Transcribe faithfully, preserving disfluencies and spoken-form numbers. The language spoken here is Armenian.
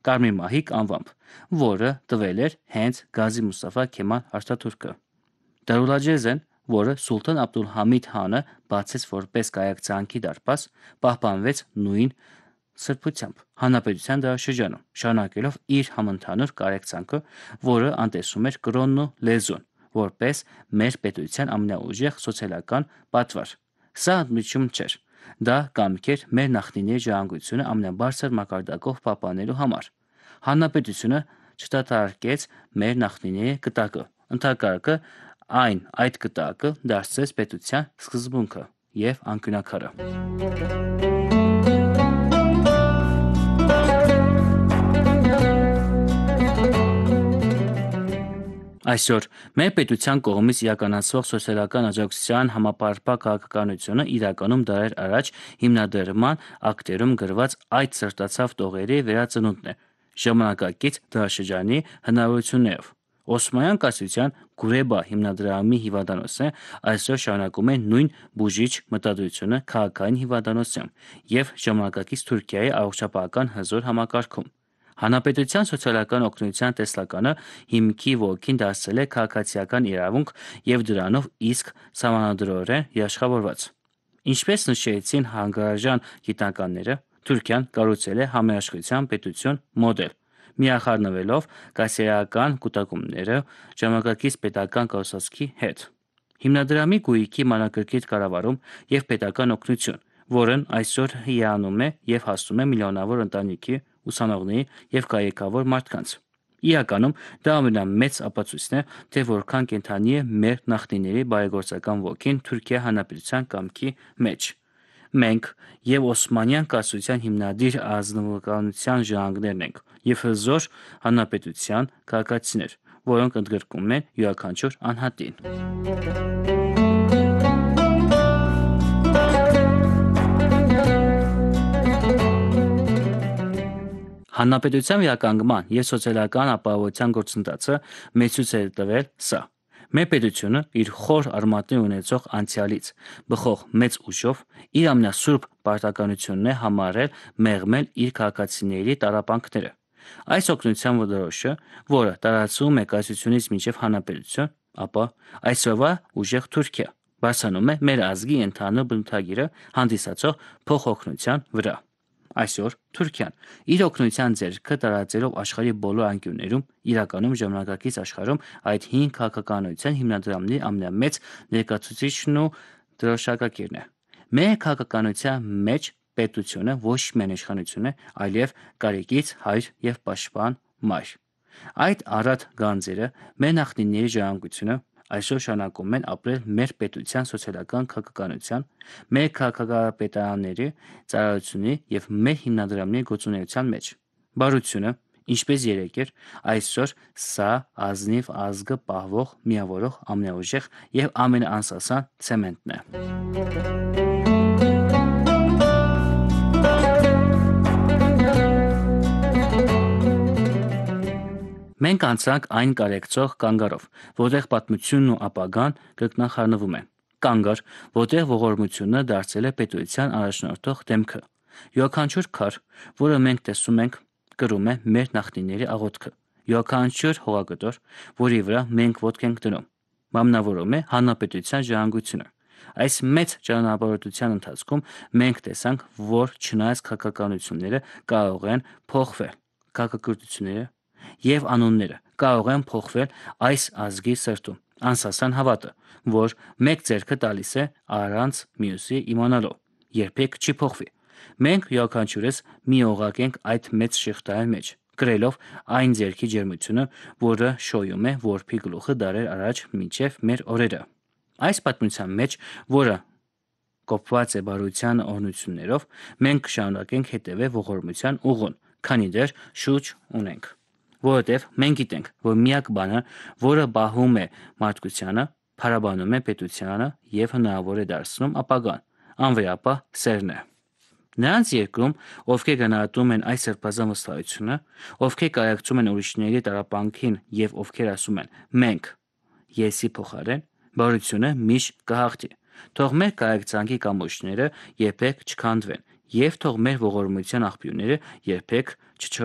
Կարմիր մահիկ անվամբ, որը տվել էր հենց Գազի Մուստաֆա Քեմալ Աթաթուրքը։ Դարուլաջեզեն, որը Սուլթան Աբդուլհամիդ խանը բացեց որպես կայակցանքի դարպաս, պահպանվեց նույն սրբությամբ հանրապետության դարաշրջանում, շարունակելով իր համընդհանուր կայակցանքը, որը անտեսում էր կրոնն ու լեզուն, որպես մեր պետության ամենաուժեղ սոցիալական պատվար։ Սա ընդմիջում չէր, դա կամք էր մեր նախնիների ժառանգությունը ամենաբարձր մակարդակով պահպանելու համար։ Հանրապետությունը չդադարեցրեց մեր նախնիների կտակը, ընդհակառակը այն այդ կտակը դարձրեց պետության սկզբունքը և անկյունաքարը։ Այսօր մեր պետության կողմից իրականացվող սոցիալական աջակցության համապարփակ քաղաքականությունը իրականում դարեր առաջ հիմնադրման ակտերում գրված այդ սրտացավ տողերի վերածնունդն է, ժամանակակից դարաշրջանի հնարավորություններով։ Օսմանյան կայսրության Գուրեբա հիմնադրամի հիվանդանոցը այսօր շարունակում է նույն բուժիչ մտադրությունը քաղաքային հիվանդանոցում և ժամանակակից Թուրքիայի առողջապահական հզոր համակարգում։ Հանրապետության սոցիալական օգնության տեսլականը հիմքի ոգին դարձել է քաղաքացիական իրավունք և դրանով իսկ սահմանադրորեն երաշխավորված։ Ինչպես նշեցին հանգարժան գիտնականները, Թուրքիան կառուցել է համերաշխության պետություն մոդել, միախառնվելով կայսերական կուտակումների ժամանակակից պետական կառուցվածքի հետ։ Հիմնադրամի գույքի մանրակրկիտ կառավարում և պետական օգնություն, որն այսօր հիանում է և հասնում է միլիոնավոր ընտանիքի, ուսանողների և կարիքավոր մարդկանց։ Իրականում դա ամենամեծ ապացույցն է, թե որքան կենդանի է մեր նախնիների բարեգործական ոգին Թուրքիայի Հանրապետության կամքի մեջ։ Մենք և Օսմանյան կայսրության հիմնադիր ազնվականության ժառանգներն ենք և հզոր հանրապետության քաղաքացիներ, որոնք ընդգրկում են յուրաքանչյուր անհատին։ Հանրապետության վերականգնման և սոցիալական ապահովության գործընթացը մեզ ցույց է տվել սա. Մեր պետությունը իր խոր արմատներ ունեցող անցյալից բխող մեծ ուժով իր ամենասուրբ պարտականությունն է համարել մեղմել իր քաղաքացիների տառապանքները։ Այս օգնության դրոշը, որը տարածվում է կայսրությունից մինչև հանրապետություն, ապա այսօրվա ուժեղ Թուրքիա, բարձրանում է մեր ազգի ընդհանուր բնութագիրը հանդիսացող փոխօգնության վրա։ Այսօր Թուրքիան իր օգնության ձեռքը տարածելով աշխարհի բոլոր անկյուններում, իրականում ժամանակակից աշխարհում այդ հին քաղաքականության հիմնադրամների ամենամեծ ներկայացուցիչն ու դրոշակակիրն է։ Մեր քաղաքականության մեջ պետությունը ոչ միայն իշխանություն է, այլև կարիքից հայր և պաշտպան մայր։ Այդ առատ գանձերը, մեր նախնիների ժառանգությունը, այսօր շարունակում են ապրել մեր պետության սոցիալական քաղաքականության, մեր քաղաքապետարանների ծառայությունների և մեր հիմնադրամների գործունեության մեջ։ Բարությունը, ինչպես երեկ էր, այսօր սա ազնիվ ազգը պահվող, միավորող, ամենաուժեղ և ամենաանսասան ցեմենտն է։ Մենք անցանք այն կարեկցող կանգառով, որտեղ պատմությունն ու ապագան կրկնախառնվում են։ Կանգառ, որտեղ ողորմությունը դարձել է պետության առաջնորդող դեմքը։ Յուրաքանչյուր քար, որը մենք տեսնում ենք, կրում է մեր նախնիների աղոթքը։ Յուրաքանչյուր հողակտոր, որի վրա մենք ոտք ենք դնում, մարմնավորում է հանրապետության ժառանգությունը։ Այս մեծ ճանապարհորդության ընթացքում մենք տեսանք, որ չնայած քաղաքականությունները կարող են փոխվել, քաղաքակրթությունները և անունները կարող են փոխվել, այս ազգի սրտում անսասան հավատը, որ մեկ ձեռքը տալիս է առանց մյուսի իմանալու, երբեք չի փոխվի։ Մենք յուրաքանչյուրս մի օղակ ենք այդ մեծ շղթայի մեջ, կրելով այն ձեռքի ջերմությունը, որը շոյում է որբի գլուխը դարեր առաջ մինչև մեր օրերը։ Այս պատմության մեջ, որը կոփված է բարության օրհնություններով, մենք կշարունակենք հետևել ողորմության ուղուն, քանի դեռ շուրջ ունենք։ Որովհետև մենք գիտենք, որ միակ բանը, որը բահում է մարդկությանը, փարաբանում է պետությանը և հնարավոր է դարձնում ապագան, անվերապահ սերն է։ Նրանց երկրում, ովքեր գնահատում են այս սրբազան վստահությունը, ովքեր կայակցում են ուրիշների տառապանքին և ովքեր ասում են «մենք» «եսի» փոխարեն, բարությունը միշտ կհաղթի։ Թող մեր կայակցանքի կամուրջները երբեք չքանդվեն, և թող մեր ողորմության աղբյուրները երբեք